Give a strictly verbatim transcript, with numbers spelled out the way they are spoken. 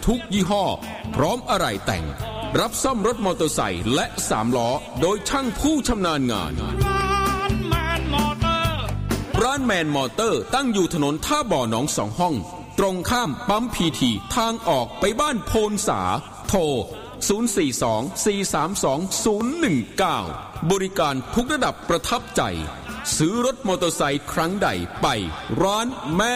ทุกยี่ห้อพร้อมอะไหล่แต่งรับซ่อมรถมอเตอร์ไซค์และสามล้อโดยช่างผู้ชำนาญงานร้านแมนมอเตอร์ตั้งอยู่ถนนท่าบ่อหนองสองห้องตรงข้ามปั๊มพีทีทางออกไปบ้านโพนสาโทรศูนย์ สี่ สอง สี่ สาม สอง ศูนย์ หนึ่ง เก้าบริการทุกระดับประทับใจซื้อรถมอเตอร์ไซค์ครั้งใดไปร้านแม